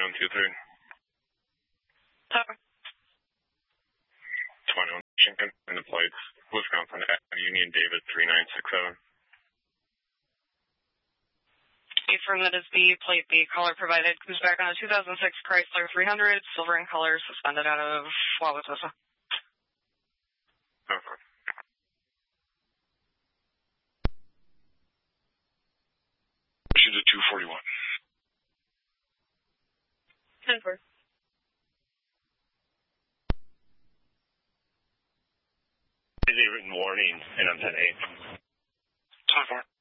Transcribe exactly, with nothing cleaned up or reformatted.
twenty-one two three. Talk. twenty-one Shinkin in the plates. Wisconsin Union David three nine six seven. Affirm that is the plate B color provided. Comes back on a two thousand six Chrysler three hundred, silver in color, suspended out of Wauwatosa. Okay. Mission to two forty-one. ten four. Is a written warning, and I'm ten eight. ten four.